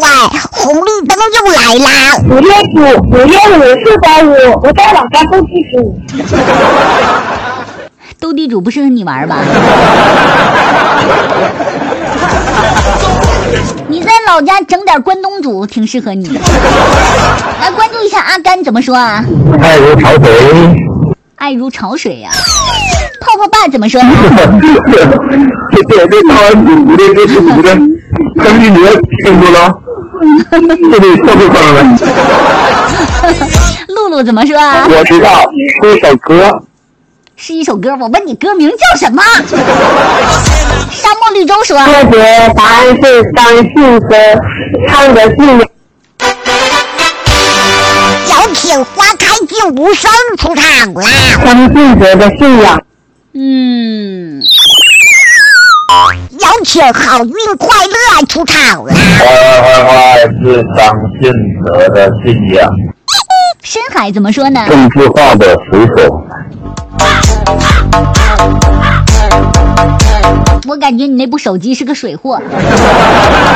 红绿灯又来啦 ！5月54号我在网上斗地主。 斗地主不适合你玩吧？你在老家整点关东煮挺适合你。来关注一下阿甘怎么说啊？ 爱如潮水。 爱如潮水呀、泡泡爸怎么说？ 这套完赌的，这是赌的，根据你的听住了，这里特别快了。 露露怎么说啊？ 我知道是一首歌， 是一首歌。我问你歌名叫什么？沙漠绿洲说。 错觉答案是张信哲唱的是。 有请花开尽无声出场啦！ 张信哲的信仰。 有请好运快乐出场啦！ 坏是张信哲的信仰。 深海怎么说呢？ 政治化的水手。 我感觉你那部手机是个水货。